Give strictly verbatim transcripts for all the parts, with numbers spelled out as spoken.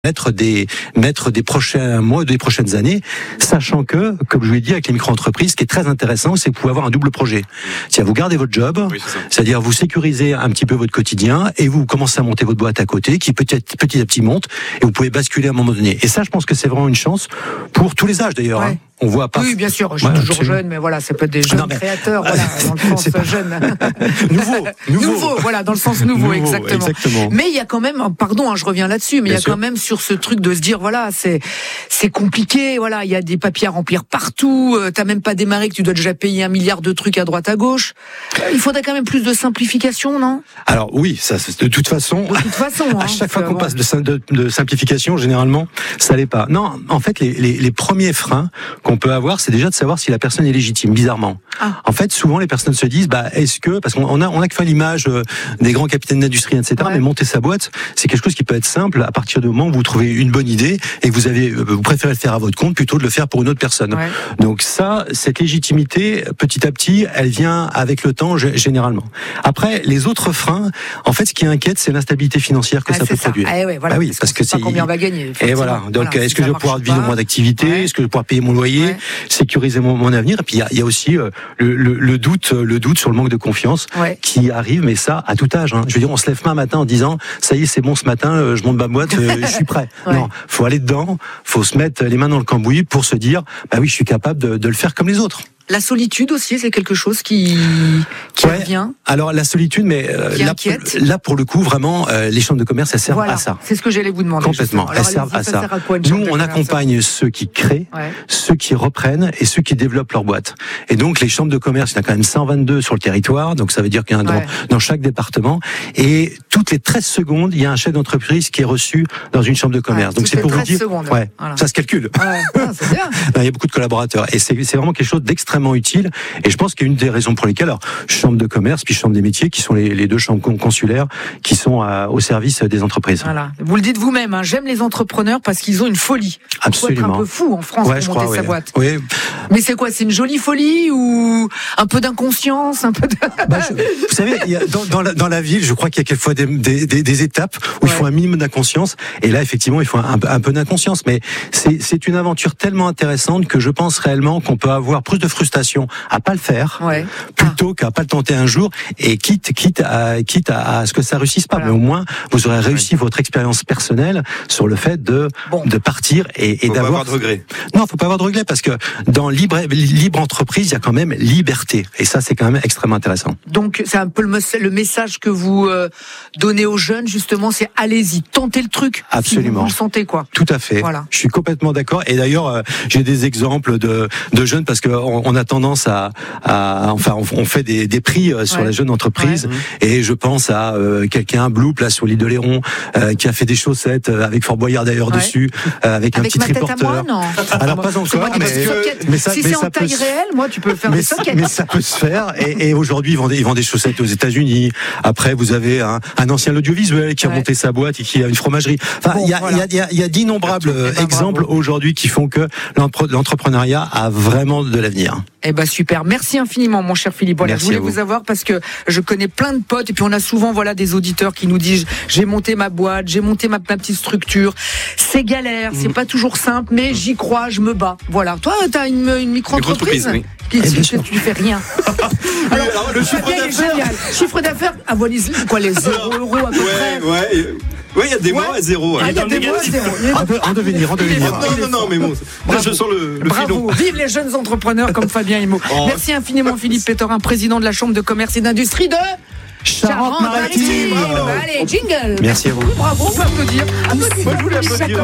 mettre des mettre des prochains mois, des prochaines années, sachant que, comme je vous l'ai dit, avec les micro-entreprises, ce qui est très intéressant, c'est que vous pouvez avoir un double projet. C'est-à-dire vous gardez votre job, oui, c'est c'est-à-dire vous sécurisez un petit peu votre quotidien et vous commencez à monter votre boîte à côté, qui petit, petit à petit monte, et vous pouvez basculer à un moment donné. Et ça, je pense que c'est vraiment une chance pour tous les âges d'ailleurs. Ouais. Hein. On voit pas. Oui, bien sûr. Je suis ouais, toujours absolument. jeune, mais voilà, ça peut être des jeunes non, mais... créateurs, voilà, dans le sens pas... jeune. nouveau, nouveau, nouveau, voilà, dans le sens nouveau, nouveau exactement. exactement. Mais il y a quand même, pardon, hein, je reviens là-dessus, mais il y a sûr. quand même sur ce truc de se dire, voilà, c'est c'est compliqué, voilà, il y a des papiers à remplir partout. Euh, t'as même pas démarré que tu dois déjà payer un milliard de trucs à droite à gauche. Euh, il faudrait quand même plus de simplification, non ? Alors oui, ça, de toute façon. De toute façon, à hein, chaque fois qu'on bon. passe de, de, de simplification, généralement, ça l'est pas. Non, en fait, les, les, les premiers freins qu'on peut avoir, c'est déjà de savoir si la personne est légitime, bizarrement. Ah. En fait, souvent, les personnes se disent, bah, est-ce que, parce qu'on a, on a que fait l'image des grands capitaines d'industrie, et cetera, ouais. mais monter sa boîte, c'est quelque chose qui peut être simple à partir du moment où vous trouvez une bonne idée et que vous avez, vous préférez le faire à votre compte plutôt de le faire pour une autre personne. Ouais. Donc ça, cette légitimité, petit à petit, elle vient avec le temps, généralement. Après, les autres freins, en fait, ce qui inquiète, c'est l'instabilité financière que ah, ça peut ça. produire. Ah, ouais, voilà, bah oui, parce, parce que, que c'est combien on va gagner. Et voilà. Donc, voilà, est-ce que je vais pouvoir vivre moins d'activité? Ouais. Est-ce que je vais pouvoir payer mon loyer? Ouais. Sécuriser mon, mon avenir? Et puis, il y a, il y a aussi euh, le, le, le doute, le doute sur le manque de confiance ouais. qui arrive, mais ça, à tout âge. Hein. Je veux dire, on se lève pas un matin en disant, ça y est, c'est bon, ce matin, euh, je monte ma boîte, euh, je suis prêt. ouais. Non, faut aller dedans, faut se mettre les mains dans le cambouis pour se dire, bah oui, je suis capable de, de le faire comme les autres. La solitude aussi, c'est quelque chose qui, qui ouais. revient. Alors la solitude, mais euh, là, là pour le coup, vraiment, euh, les chambres de commerce, elles servent voilà. à ça. C'est ce que j'allais vous demander. Complètement, Alors, elles servent à ça. ça à quoi, Nous, on accompagne ceux qui créent, ouais. ceux qui reprennent et ceux qui développent leur boîte. Et donc les chambres de commerce, il y en a quand même cent vingt-deux sur le territoire, donc ça veut dire qu'il y en a ouais. dans, dans chaque département. Et toutes les treize secondes, il y a un chef d'entreprise qui est reçu dans une chambre de commerce. Ouais, donc c'est pour vous dire, secondes, ouais, voilà. ça se calcule. Ouais. Ah, c'est bien. Il y a beaucoup de collaborateurs et c'est, c'est vraiment quelque chose d'extrêmement utile. Et je pense qu'il y a une des raisons pour lesquelles, alors, chambre de commerce puis chambre des métiers, qui sont les, les deux chambres consulaires qui sont à, au service des entreprises. Voilà. Vous le dites vous-même, hein, j'aime les entrepreneurs parce qu'ils ont une folie. Absolument. Il faut être un peu fou en France ouais, pour monter crois, sa ouais. boîte. Oui. Mais c'est quoi? C'est une jolie folie ou un peu d'inconscience, un peu de... bah, je, vous savez, il y a, dans, dans, la, dans la ville, je crois qu'il y a quelquefois des, des, des, des étapes où ouais. il faut un minimum d'inconscience. Et là, effectivement, il faut un, un peu d'inconscience. Mais c'est, c'est une aventure tellement intéressante que je pense réellement qu'on peut avoir plus de frustration à pas le faire. Ouais. Plutôt ah. qu'à pas le tenter un jour et quitte quitte à quitte à, à ce que ça réussisse pas, voilà. mais au moins vous aurez réussi ouais. votre expérience personnelle sur le fait de bon. de partir et, et faut d'avoir. Pas avoir de regret. Non, faut pas avoir de regret parce que dans libre libre entreprise, il y a quand même liberté et ça c'est quand même extrêmement intéressant. Donc c'est un peu le, le message que vous euh, donnez aux jeunes justement, c'est allez-y, tentez le truc. Absolument. Si vous le sentez quoi. Tout à fait. Voilà. Je suis complètement d'accord et d'ailleurs euh, j'ai des exemples de de jeunes parce que on, on a tendance à, à enfin on, on fait des, des prix sur ouais. la jeune entreprise ouais. et je pense à euh, quelqu'un Blue place sur l'île de Léron euh, qui a fait des chaussettes avec Fort Boyard d'ailleurs ouais. dessus euh, avec, avec un petit reporter. Moi, non. Alors pas encore mais, que, mais ça, si mais c'est ça en taille se... réelle, moi tu peux faire mais des sockets. Mais ça peut se faire et, et aujourd'hui ils vendent, ils vendent des chaussettes aux États-Unis. Après vous avez un, un ancien audiovisuel qui a ouais. monté sa boîte et qui a une fromagerie. Enfin il bon, y a il voilà. y a il y a d'innombrables ben, exemples bravo. aujourd'hui qui font que l'entrepreneuriat a vraiment de l'avenir. Eh ben super, merci infiniment mon cher Philippe. Voilà, je voulais vous. vous avoir parce que je connais plein de potes et puis on a souvent voilà des auditeurs qui nous disent j'ai monté ma boîte, j'ai monté ma, ma petite structure. C'est galère, mmh. c'est pas toujours simple, mais j'y crois, je me bats. Voilà, toi t'as une, une micro-entreprise oui. qui eh tu, tu fais rien. Alors, alors le chiffre d'affaires, chiffre d'affaires, à Wallis, quoi les zéro euros à peu ouais, près. Ouais, oui, il y a des mois à zéro. Ah, il y a des mois à zéro. En devenir, en devenir. Non, non, non, mais bon, moi je sens le, le Bravo. filon. Vive les jeunes entrepreneurs comme Fabien Immo. Oh. Merci infiniment Philippe Pétorin, président de la Chambre de commerce et d'industrie de Charente-Maritime. Allez, jingle. Merci à vous. Bravo, on peut applaudir. Moi, je voulais applaudir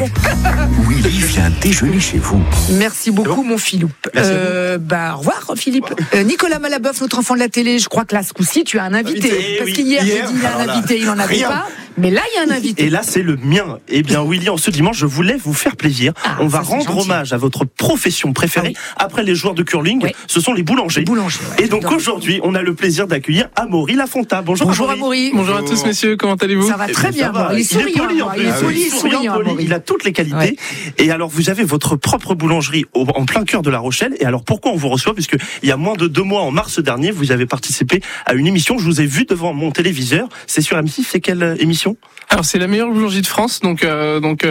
Willy vient déjeuner chez vous. Merci beaucoup, mon Philippe. Euh, bah, au revoir, Philippe. Euh, Nicolas Malaboeuf, notre enfant de la télé, je crois que là, ce coup-ci, tu as un invité. invité parce oui. qu'hier, j'ai dit il a un invité, il n'en avait rien. pas. Mais là, il y a un invité. Et là, c'est le mien. Eh bien, Willy, en ce dimanche, je voulais vous faire plaisir. Ah, on va rendre gentil. hommage à votre profession préférée. Ah, oui. Après les joueurs de curling, oui. ce sont les boulangers. Les boulangers ouais, et donc aujourd'hui, on a le plaisir d'accueillir Amaury Lafonta. Bonjour, Bonjour Amaury. Bonjour à tous, messieurs. Comment allez-vous? Ça va très bien. Va. Il est souriant. Il est poli, il est poli, souriant. Il a toutes les qualités. Ouais. Et alors, vous avez votre propre boulangerie au, en plein cœur de La Rochelle. Et alors, pourquoi on vous reçoit? Puisque il y a moins de deux mois, en mars dernier, vous avez participé à une émission. Je vous ai vu devant mon téléviseur. C'est sur M six. C'est quelle émission? proposition? Alors c'est la meilleure boulangerie de France, donc euh, donc